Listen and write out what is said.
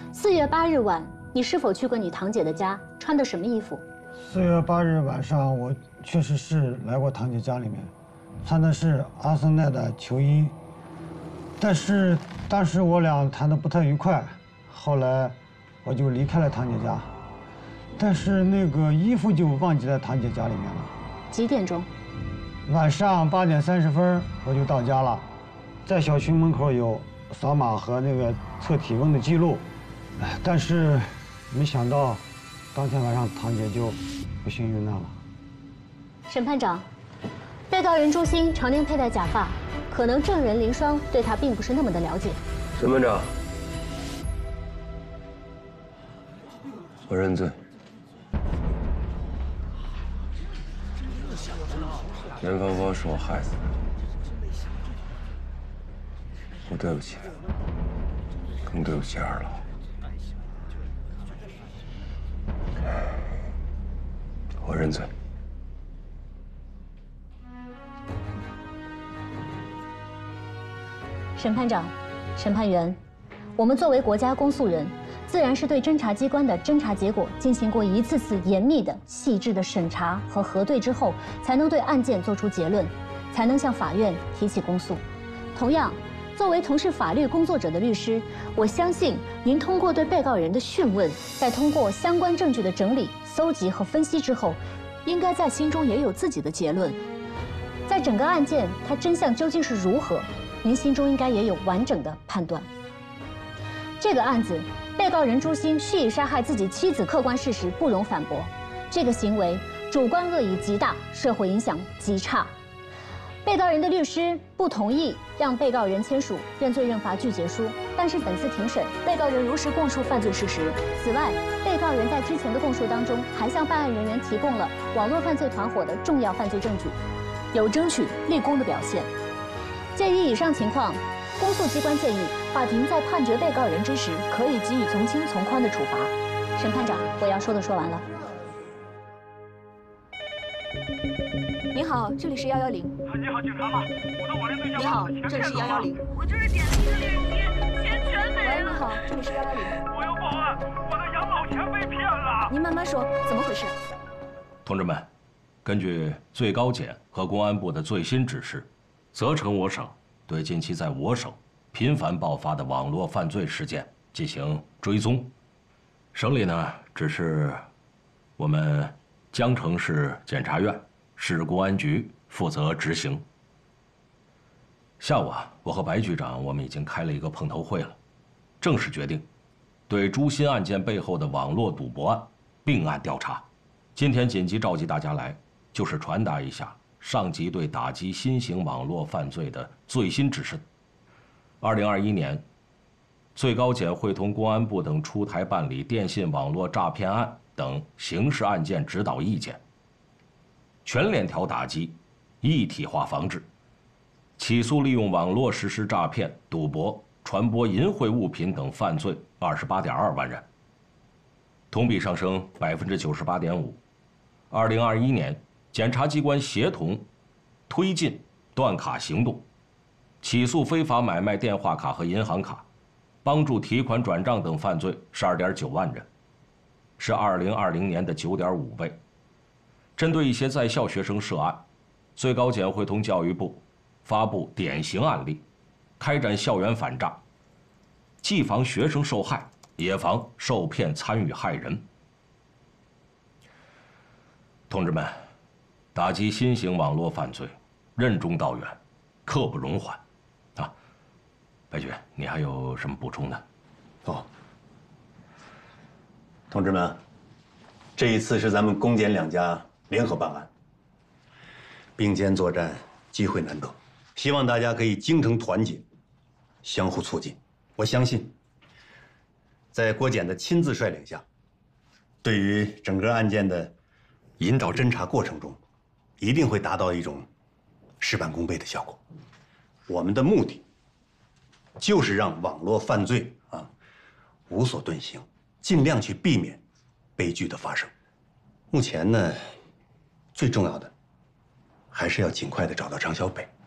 4月8日晚，你是否去过你堂姐的家？穿的什么衣服 ？4月8日晚上，我确实是来过堂姐家里面，穿的是阿森纳的球衣。但是当时我俩谈得不太愉快，后来我就离开了堂姐家。但是那个衣服就忘记在堂姐家里面了。 几点钟？ 晚上8点30分我就到家了，在小区门口有扫码和那个测体温的记录，但是没想到当天晚上堂姐就不幸遇难了。 审判长，被告人朱鑫常年佩戴假发，可能证人林双对他并不是那么的了解。 审判长，我认罪。严芳芳是我害死的，我对不起，更对不起二老。我认罪。 审判长、审判员，我们作为国家公诉人，自然是对侦查机关的侦查结果进行过一次次严密的、细致的审查和核对之后，才能对案件作出结论，才能向法院提起公诉。同样，作为从事法律工作者的律师，我相信您通过对被告人的讯问，再通过相关证据的整理、搜集和分析之后，应该在心中也有自己的结论。在整个案件它真相究竟是如何，您心中应该也有完整的判断。这个案子，被告人朱鑫蓄意杀害自己妻子，客观事实不容反驳。这个行为主观恶意极大，社会影响极差。被告人的律师不同意让被告人签署认罪认罚具结书，但是本次庭审，被告人如实供述犯罪事实。此外，被告人在之前的供述当中，还向办案人员提供了网络犯罪团伙的重要犯罪证据，有争取立功的表现。鉴于以上情况，公诉机关建议法庭在判决被告人之时，可以给予从轻从宽的处罚。审判长，我要说的说完了。 您好，这里是110。 你好，警察吗？我的网恋对象。 你好，这里是110。 我就是点了一个链接，钱全没了。 喂，你好，这里是110。 我要报案，我的养老钱被骗了。 您慢慢说，怎么回事？ 同志们，根据最高检和公安部的最新指示，责成我省对近期在我省频繁爆发的网络犯罪事件进行追踪。省里呢，指示我们江城市检察院、市公安局负责执行。下午我和白局长我们已经开了一个碰头会了，正式决定对朱鑫案件背后的网络赌博案并案调查。今天紧急召集大家来，就是传达一下上级对打击新型网络犯罪的最新指示。2021年，最高检会同公安部等出台办理电信网络诈骗案等刑事案件指导意见，全链条打击，一体化防治，起诉利用网络实施诈骗、赌博、传播淫秽物品等犯罪28.2万人，同比上升98.5%。2021年，检察机关协同推进断卡行动，起诉非法买卖电话卡和银行卡，帮助提款转账等犯罪12.9万人，是2020年的9.5倍。针对一些在校学生涉案，最高检会同教育部发布典型案例，开展校园反诈，既防学生受害，也防受骗参与害人。同志们，打击新型网络犯罪，任重道远，刻不容缓，啊！白局，你还有什么补充的？ 哦，同志们，这一次是咱们公检两家联合办案，并肩作战，机会难得，希望大家可以精诚团结，相互促进。我相信，在郭检的亲自率领下，对于整个案件的引导侦查过程中，一定会达到一种事半功倍的效果。我们的目的就是让网络犯罪无所遁形，尽量去避免悲剧的发生。目前呢，最重要的还是要尽快的找到张小北。